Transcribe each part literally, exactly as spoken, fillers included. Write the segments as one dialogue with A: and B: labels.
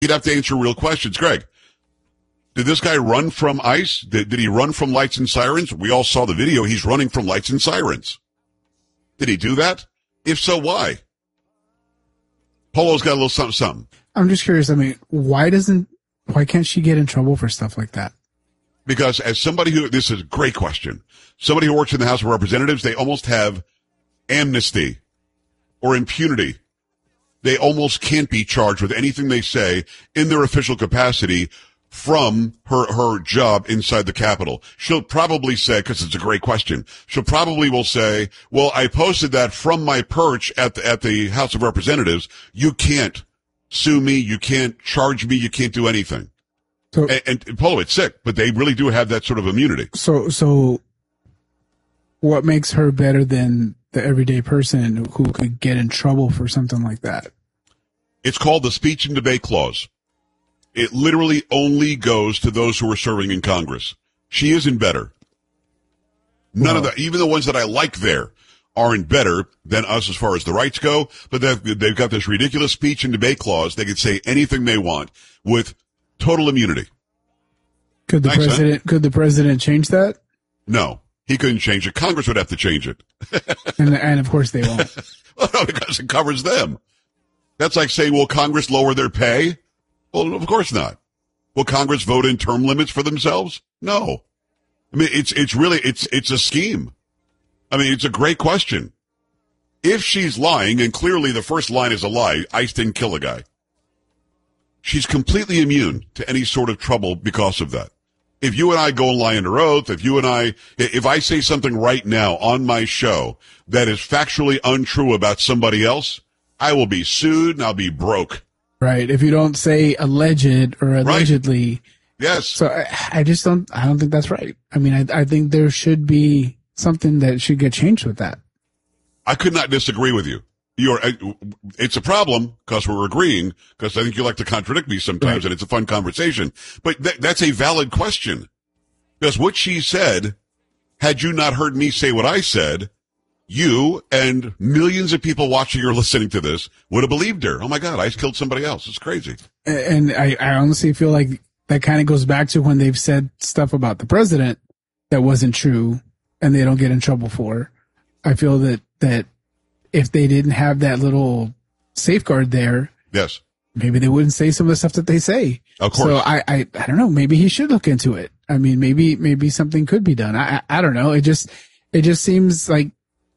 A: He'd have to answer real questions. Greg, did this guy run from ICE? Did, did he run from lights and sirens? We all saw the video. He's running from lights and sirens. Did he do that? If so, why? Polo's got a little something, something.
B: I'm just curious. I mean, why doesn't, why can't she get in trouble for stuff like that?
A: Because as somebody who, this is a great question, somebody who works in the House of Representatives, they almost have amnesty or impunity. They almost can't be charged with anything they say in their official capacity from her, her job inside the Capitol. She'll probably say, because it's a great question, she'll probably will say, well, I posted that from my perch at the, at the House of Representatives. You can't sue me. You can't charge me. You can't do anything. So, and, and Polo, it's sick, but they really do have that sort of immunity.
B: So, so what makes her better than the everyday person who could get in trouble for something like that?
A: It's called the speech and debate clause. It literally only goes to those who are serving in Congress. She isn't better. None well, of the, even the ones that I like there aren't better than us as far as the rights go, but they've, they've got this ridiculous speech and debate clause. They can say anything they want with total immunity.
B: Could the
A: Thanks,
B: president,
A: huh?
B: could the president change that?
A: No, he couldn't change it. Congress would have to change it.
B: and, and of course they won't.
A: Well, no, because it covers them. That's like saying, will Congress lower their pay? Well, of course not. Will Congress vote in term limits for themselves? No. I mean, it's, it's really, it's, it's a scheme. I mean, it's a great question. If she's lying, and clearly the first line is a lie, ICE didn't kill a guy. She's completely immune to any sort of trouble because of that. If you and I go and lie under oath, if you and I, if I say something right now on my show that is factually untrue about somebody else, I will be sued and I'll be broke.
B: Right. If you don't say alleged or allegedly.
A: Right. Yes.
B: So I, I just don't, I don't think that's right. I mean, I, I think there should be something that should get changed with that.
A: I could not disagree with you. You're, it's a problem because we're agreeing, because I think you like to contradict me sometimes, right. And it's a fun conversation. But th- that's a valid question. Because what she said, had you not heard me say what I said, you and millions of people watching or listening to this would have believed her. Oh my God, I killed somebody else. It's crazy.
B: And I, I honestly feel like that kind of goes back to when they've said stuff about the president that wasn't true and they don't get in trouble for. I feel that, that if they didn't have that little safeguard there,
A: yes,
B: maybe they wouldn't say some of the stuff that they say.
A: Of course.
B: So I, I, I don't know. Maybe he should look into it. I mean, maybe, maybe something could be done. I, I, I don't know. It just, it just seems like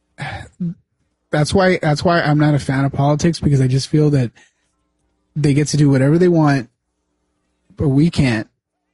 B: that's why, that's why I'm not a fan of politics, because I just feel that they get to do whatever they want, but we can't.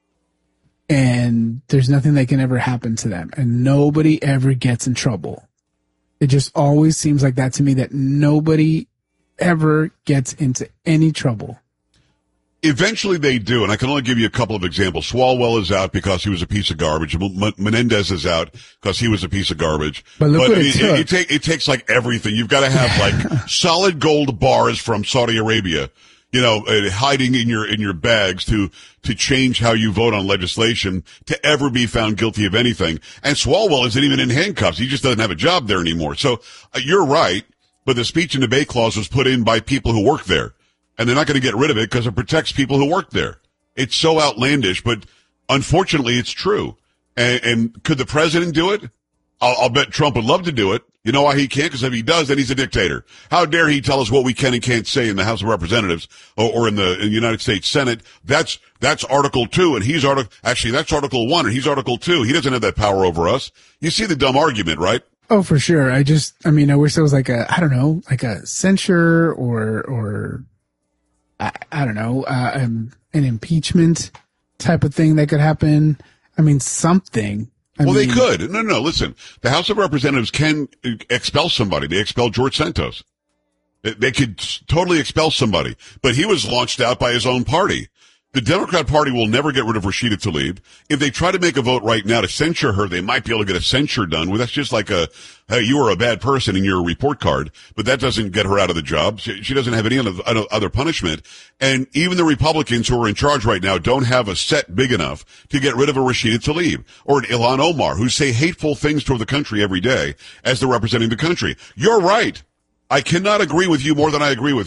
B: And there's nothing that can ever happen to them. And nobody ever gets in trouble. It just always seems like that to me, that nobody ever gets into any trouble.
A: Eventually they do, and I can only give you a couple of examples. Swalwell is out because he was a piece of garbage. M- Menendez is out because he was a piece of garbage.
B: But look
A: but
B: what
A: I
B: it
A: mean,
B: took.
A: It, it, take, it takes like everything. You've got to have like solid gold bars from Saudi Arabia, you know, uh, hiding in your in your bags to to change how you vote on legislation to ever be found guilty of anything. And Swalwell isn't even in handcuffs. He just doesn't have a job there anymore. So uh, you're right, but the speech and debate clause was put in by people who work there. And they're not going to get rid of it because it protects people who work there. It's so outlandish, but unfortunately it's true. And, and could the president do it? I'll, I'll bet Trump would love to do it. You know why he can't? Because if he does, then he's a dictator. How dare he tell us what we can and can't say in the House of Representatives or, or in the, in the United States Senate? That's, that's Article two, and he's Article, actually that's Article one, and he's Article two. He doesn't have that power over us. You see the dumb argument, right?
B: Oh, for sure. I just, I mean, I wish there was like a, I don't know, like a censure or, or, I, I don't know, uh, um, an impeachment type of thing that could happen. I mean, something. I
A: well,
B: mean,
A: they could. No, no, no, listen. The House of Representatives can expel somebody. They expelled George Santos. They could totally expel somebody. But he was launched out by his own party. The Democrat Party will never get rid of Rashida Tlaib. If they try to make a vote right now to censure her, they might be able to get a censure done. Well, that's just like a, hey, you were a bad person in your report card, but that doesn't get her out of the job. She, she doesn't have any other, other punishment. And even the Republicans who are in charge right now don't have a set big enough to get rid of a Rashida Tlaib or an Ilhan Omar, who say hateful things toward the country every day as they're representing the country. You're right. I cannot agree with you more than I agree with you.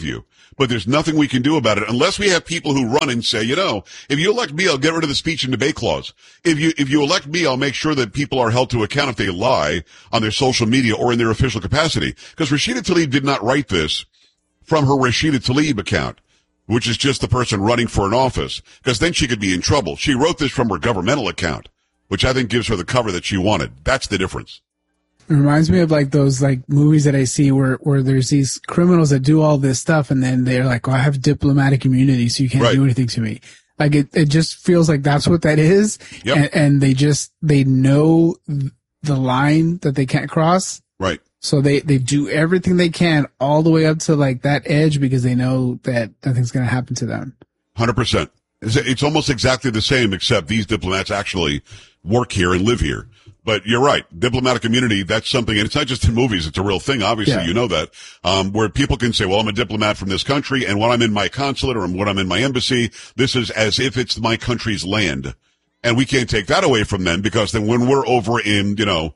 A: but there's nothing we can do about it unless we have people who run and say, you know, if you elect me, I'll get rid of the speech and debate clause. If you, if you elect me, I'll make sure that people are held to account if they lie on their social media or in their official capacity. Because Rashida Tlaib did not write this from her Rashida Tlaib account, which is just the person running for an office, because then she could be in trouble. She wrote this from her governmental account, which I think gives her the cover that she wanted. That's the difference.
B: It reminds me of like those like movies that I see where, where there's these criminals that do all this stuff and then they're like, oh, I have diplomatic immunity, so you can't right. do anything to me. Like it, it just feels like that's what that is.
A: Yep.
B: And, and they just, they know the line that they can't cross.
A: Right.
B: So they, they do everything they can all the way up to like that edge because they know that nothing's going to happen to them.
A: one hundred percent. It's, it's almost exactly the same, except these diplomats actually work here and live here. But you're right. Diplomatic immunity, that's something, and it's not just in movies, it's a real thing, obviously, yeah. you know that, um, where people can say, well, I'm a diplomat from this country, and when I'm in my consulate or when I'm in my embassy, this is as if it's my country's land. And we can't take that away from them, because then when we're over in, you know,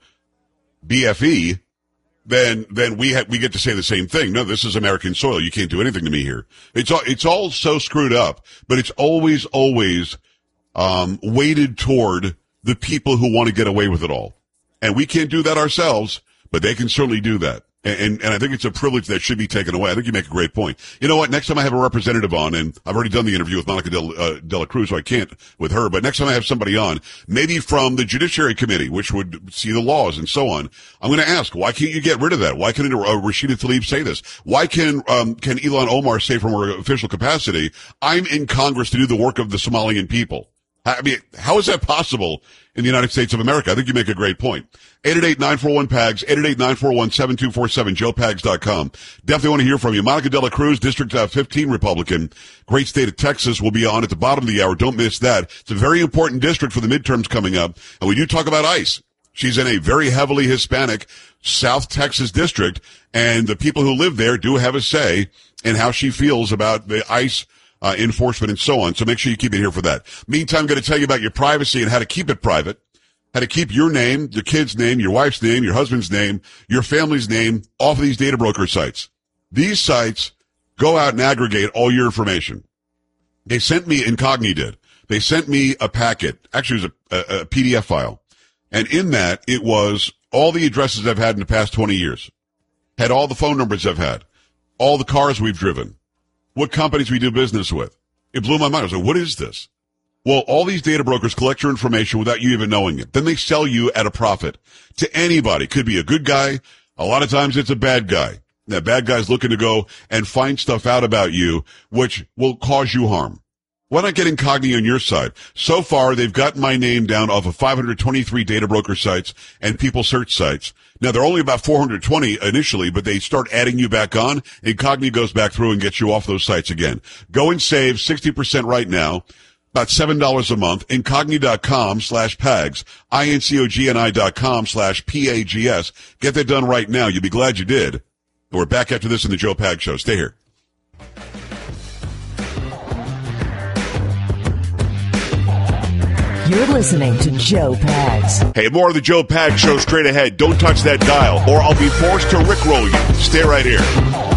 A: B F E, then, then we ha- we get to say the same thing. No, this is American soil. You can't do anything to me here. It's all, it's all so screwed up, but it's always, always, um, weighted toward the people who want to get away with it all. And we can't do that ourselves, but they can certainly do that. And, and, and I think it's a privilege that should be taken away. I think you make a great point. You know what? Next time I have a representative on, and I've already done the interview with Monica Del, uh, Dela Cruz, so I can't with her, but next time I have somebody on, maybe from the Judiciary Committee, which would see the laws and so on, I'm going to ask, why can't you get rid of that? Why can't uh, Rashida Tlaib say this? Why can, um, can Ilhan Omar say from her official capacity, I'm in Congress to do the work of the Somalian people? I mean, how is that possible in the United States of America? I think you make a great point. eight eight eight, nine four one, P A G S, eight eight eight, nine four one, seven two four seven, joe pags dot com. Definitely want to hear from you. Monica Dela Cruz, District uh, fifteen Republican, great state of Texas, will be on at the bottom of the hour. Don't miss that. It's a very important district for the midterms coming up. And we do talk about ICE. She's in a very heavily Hispanic South Texas district, and the people who live there do have a say in how she feels about the ICE Uh, enforcement and so on. So make sure you keep it here for that. Meantime, I'm going to tell you about your privacy and how to keep it private, how to keep your name, your kid's name, your wife's name, your husband's name, your family's name off of these data broker sites. These sites go out and aggregate all your information. They sent me, Incogni did. They sent me a packet. Actually, it was a, a, a P D F file. And in that, it was all the addresses I've had in the past twenty years. Had all the phone numbers I've had. All the cars we've driven. What companies we do business with. It blew my mind. I was like, what is this? Well, all these data brokers collect your information without you even knowing it. Then they sell you at a profit to anybody. Could be a good guy. A lot of times it's a bad guy. That bad guy's looking to go and find stuff out about you, which will cause you harm. Why not get Incogni on your side? So far, they've gotten my name down off of five hundred twenty-three data broker sites and people search sites. Now, they're only about four hundred twenty initially, but they start adding you back on. Incogni goes back through and gets you off those sites again. Go and save sixty percent right now, about seven dollars a month. Incogni.com slash PAGS, I-N-C-O-G-N-I dot com slash P-A-G-S. Get that done right now. You'll be glad you did. We're back after this in the Joe Pags Show. Stay here.
C: You're listening to Joe Pags.
A: Hey, more of the Joe Pags Show straight ahead. Don't touch that dial, or I'll be forced to rickroll you. Stay right here.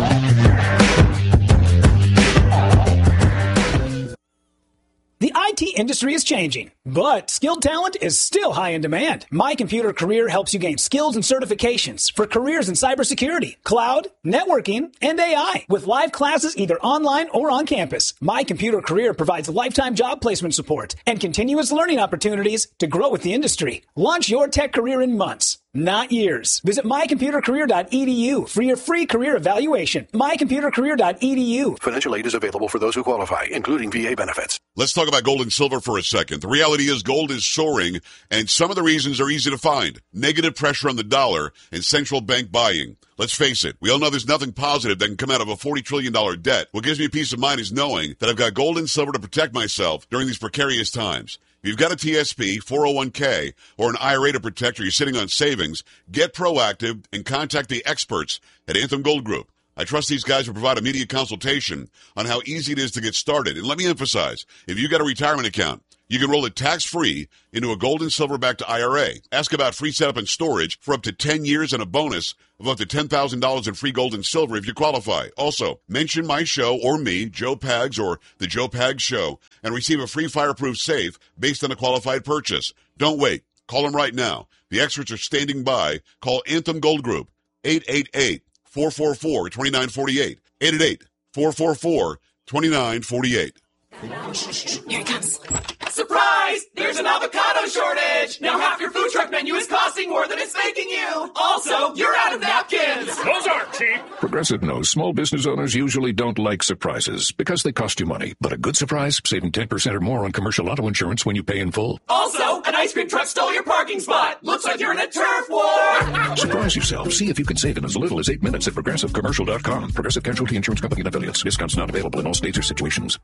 D: The I T industry is changing, but skilled talent is still high in demand. My Computer Career helps you gain skills and certifications for careers in cybersecurity, cloud, networking, and A I. With live classes either online or on campus, My Computer Career provides lifetime job placement support and continuous learning opportunities to grow with the industry. Launch your tech career in months, not years. Visit my computer career dot e d u for your free career evaluation. my computer career dot e d u.
E: Financial aid is available for those who qualify, including V A benefits.
A: Let's talk about gold and silver for a second. The reality is gold is soaring, and some of the reasons are easy to find. Negative pressure on the dollar and central bank buying. Let's face it, we all know there's nothing positive that can come out of a forty trillion dollars debt. What gives me peace of mind is knowing that I've got gold and silver to protect myself during these precarious times. If you've got a T S P, four oh one k, or an I R A to protect, or you're sitting on savings, get proactive and contact the experts at Anthem Gold Group. I trust these guys will provide immediate consultation on how easy it is to get started. And let me emphasize, if you've got a retirement account, You can roll it tax-free into a gold and silver-backed I R A. Ask about free setup and storage for up to ten years and a bonus of up to ten thousand dollars in free gold and silver if you qualify. Also, mention my show or me, Joe Pags or The Joe Pags Show, and receive a free fireproof safe based on a qualified purchase. Don't wait. Call them right now. The experts are standing by. Call Anthem Gold Group, eight eight eight, four four four, two nine four eight, eight eight eight, four four four, two nine four eight.
F: Here it comes. Surprise! There's an avocado shortage! Now half your food truck menu is costing more than it's making you! Also, you're out of napkins!
G: Those aren't cheap! Progressive knows small business owners usually don't like surprises because they cost you money. But a good surprise, saving ten percent or more on commercial auto insurance when you pay in full.
F: Also, an ice cream truck stole your parking spot! Looks like you're in a turf war!
G: Surprise yourself. See if you can save in as little as eight minutes at progressive commercial dot com. Progressive Casualty Insurance Company and affiliates. Discounts not available in all states or situations.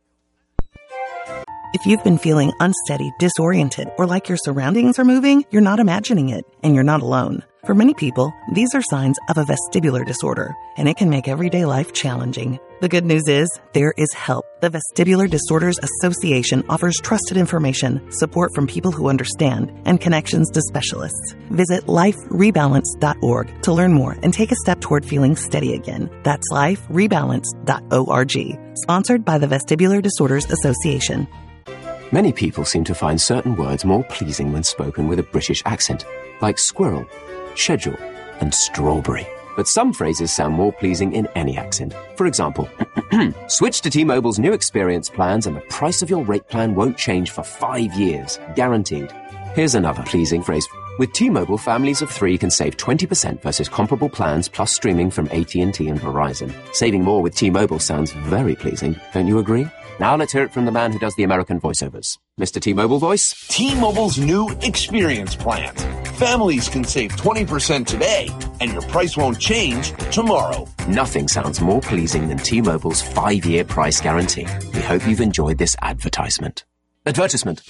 H: If you've been feeling unsteady, disoriented, or like your surroundings are moving, you're not imagining it, and you're not alone. For many people, these are signs of a vestibular disorder, and it can make everyday life challenging. The good news is, there is help. The Vestibular Disorders Association offers trusted information, support from people who understand, and connections to specialists. Visit life rebalance dot org to learn more and take a step toward feeling steady again. That's life rebalance dot org. Sponsored by the Vestibular Disorders Association.
I: Many people seem to find certain words more pleasing when spoken with a British accent, like squirrel, schedule, and strawberry. But some phrases sound more pleasing in any accent. For example, switch to T-Mobile's new experience plans and the price of your rate plan won't change for five years, guaranteed. Here's another pleasing phrase. With T-Mobile, families of three can save twenty percent versus comparable plans plus streaming from A T and T and Verizon. Saving more with T-Mobile sounds very pleasing, don't you agree? Now let's hear it from the man who does the American voiceovers. Mister T-Mobile voice.
J: T-Mobile's new experience plans. Families can save twenty percent today, and your price won't change tomorrow.
I: Nothing sounds more pleasing than T-Mobile's five-year price guarantee. We hope you've enjoyed this advertisement. Advertisement.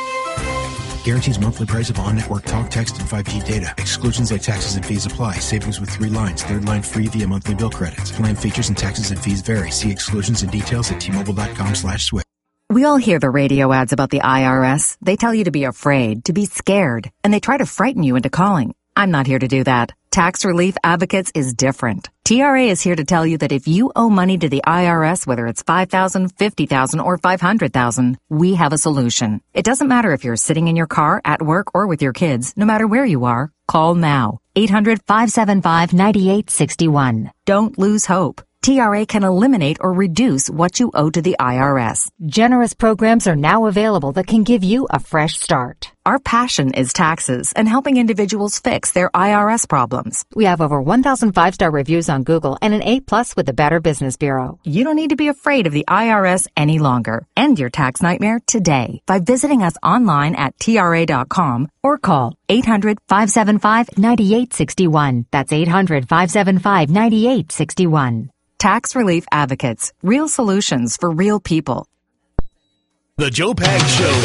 K: Guarantees monthly price of on-network talk, text, and five G data. Exclusions like taxes and fees apply. Savings with three lines. Third line free via monthly bill credits. Plan features and taxes and fees vary. See exclusions and details at T-Mobile.com slash switch.
L: We all hear the radio ads about the I R S. They tell you to be afraid, to be scared, and they try to frighten you into calling. I'm not here to do that. Tax Relief Advocates is different. T R A is here to tell you that if you owe money to the I R S, whether it's five thousand dollars, fifty thousand dollars, or five hundred thousand dollars, we have a solution. It doesn't matter if you're sitting in your car, at work, or with your kids. No matter where you are, call now. eight hundred, five seven five, nine eight six one. Don't lose hope. T R A can eliminate or reduce what you owe to the I R S.
M: Generous programs are now available that can give you a fresh start.
L: Our passion is taxes and helping individuals fix their I R S problems.
M: We have over one thousand five-star reviews on Google and an A plus with the Better Business Bureau.
L: You don't need to be afraid of the I R S any longer. End your tax nightmare today by visiting us online at T R A dot com or call eight hundred, five seven five, nine eight six one.
M: That's eight hundred, five seven five, nine eight six one.
L: Tax Relief Advocates. Real solutions for real people.
N: The Joe Pags Show